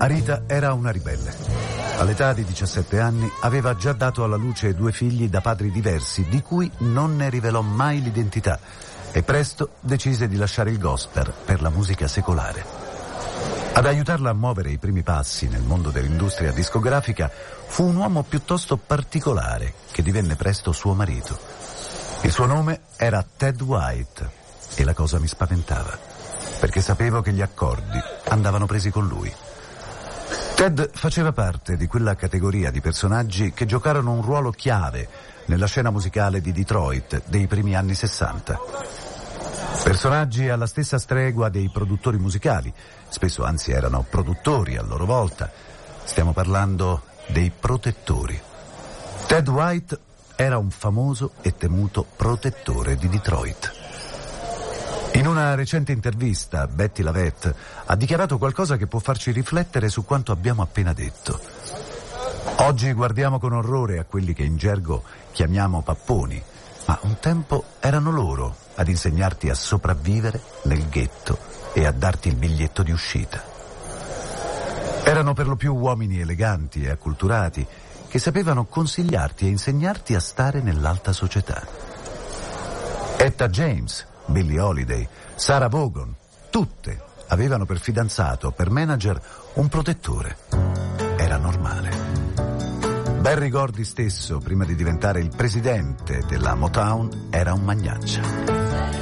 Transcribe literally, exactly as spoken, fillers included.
Arita era una ribelle. All'età di diciassette anni aveva già dato alla luce due figli da padri diversi, di cui non ne rivelò mai l'identità, e presto decise di lasciare il gospel per la musica secolare. Ad aiutarla a muovere i primi passi nel mondo dell'industria discografica fu un uomo piuttosto particolare che divenne presto suo marito. Il suo nome era Ted White e la cosa mi spaventava, perché sapevo che gli accordi andavano presi con lui. Ted faceva parte di quella categoria di personaggi che giocarono un ruolo chiave nella scena musicale di Detroit dei primi anni sessanta. Personaggi alla stessa stregua dei produttori musicali, spesso anzi erano produttori a loro volta. Stiamo parlando dei protettori. Ted White era un famoso e temuto protettore di Detroit. In una recente intervista, Betty Lavette ha dichiarato qualcosa che può farci riflettere su quanto abbiamo appena detto. Oggi guardiamo con orrore a quelli che in gergo chiamiamo papponi, ma un tempo erano loro ad insegnarti a sopravvivere nel ghetto e a darti il biglietto di uscita. Erano per lo più uomini eleganti e acculturati che sapevano consigliarti e insegnarti a stare nell'alta società. Etta James, Billie Holiday, Sarah Vaughan, tutte avevano per fidanzato, per manager, un protettore. Era normale. Berry Gordy stesso, prima di diventare il presidente della Motown, era un magnaccia.